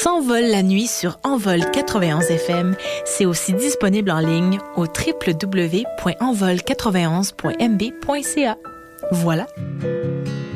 s'envole la nuit sur Envol 91 FM. C'est aussi disponible en ligne au www.envol91.mb.ca. Voilà.